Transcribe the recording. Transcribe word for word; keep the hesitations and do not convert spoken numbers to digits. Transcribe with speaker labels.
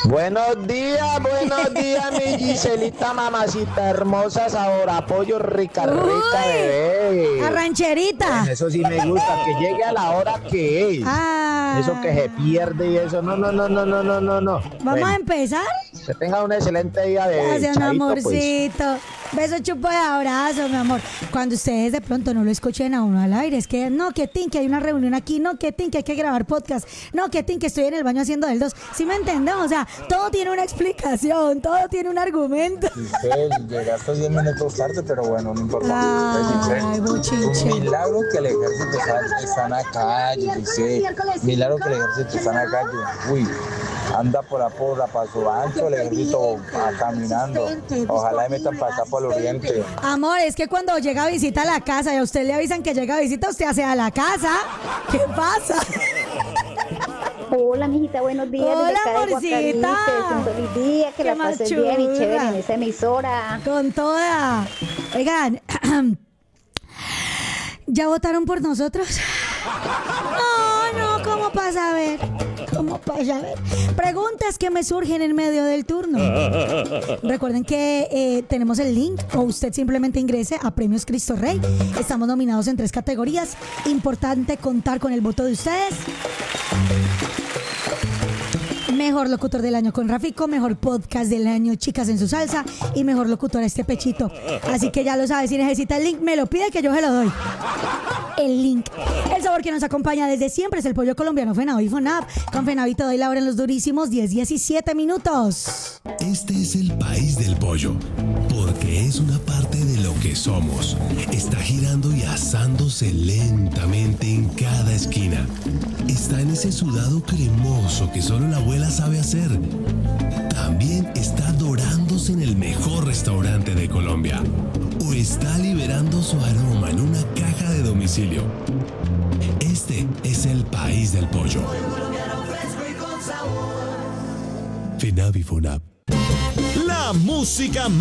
Speaker 1: Buenos días, buenos días, mi Giselita, mamacita hermosa, sabor a pollo, rica, rica,
Speaker 2: Uy,
Speaker 1: bebé.
Speaker 2: a rancherita.
Speaker 1: Bueno, eso sí me gusta, que llegue a la hora que es.
Speaker 2: Ah.
Speaker 1: Eso que se pierde y eso, no, no, no, no, no, no, no, no.
Speaker 2: ¿Vamos
Speaker 1: Bueno,
Speaker 2: a empezar?
Speaker 1: que tenga un excelente día, bebé.
Speaker 2: Gracias, mi
Speaker 1: Chaito, pues.
Speaker 2: amorcito. Beso, chupo de abrazo, mi amor. Cuando ustedes de pronto no lo escuchen a uno al aire, es que no, que tin, que hay una reunión aquí, no, que tin, que hay que grabar podcast, no, que tin, que estoy en el baño haciendo del dos. ¿Sí me entendemos? O sea, todo tiene una explicación, todo tiene un argumento.
Speaker 3: Giselle, llegaste diez minutos tarde, pero bueno, no importa.
Speaker 2: Ay,
Speaker 3: Un
Speaker 2: bochinche.
Speaker 3: milagro que el ejército está, está en la calle, Giselle. Milagro que el ejército está en la calle. Uy, anda por la por la Paso Ancho, el ejército ah, caminando. Ojalá me metan para acá por el oriente.
Speaker 2: Amor, es que cuando llega a visita a la casa y a usted le avisan que llega a visita, usted hace a la casa. ¿Qué pasa?
Speaker 4: Hola, mijita, buenos días.
Speaker 2: Hola,
Speaker 4: desde acá de
Speaker 2: amorcita.
Speaker 4: Guacalites. Un feliz día, que
Speaker 2: Qué
Speaker 4: la
Speaker 2: más
Speaker 4: pases bien y
Speaker 2: chula.
Speaker 4: chévere en esa emisora.
Speaker 2: Con toda. Oigan, ¿ya votaron por nosotros? No, no, ¿cómo pasa a ver? ¿Cómo pasa a ver? Preguntas que me surgen en medio del turno. Recuerden que eh, tenemos el link o usted simplemente ingrese a Premios Cristo Rey. Estamos nominados en tres categorías. Importante contar con el voto de ustedes. Mejor locutor del año con Rafico, mejor podcast del año Chicas en su salsa y mejor locutor este pechito. Así que ya lo sabes, si necesita el link, me lo pide que yo se lo doy. El link. El sabor que nos acompaña desde siempre es el pollo colombiano Fenao y Fonap. Con Fenao te doy la hora en los durísimos diez diecisiete minutos.
Speaker 5: Este es el país del pollo, porque es una parte de lo que somos. Está girando y asándose lentamente en cada esquina. Está en ese sudado cremoso que solo la abuela sabe hacer. También está dorándose en el mejor restaurante de Colombia. O está liberando su aroma en una caja de domicilio. Este es el país del pollo. Finab y Fonab.
Speaker 6: La música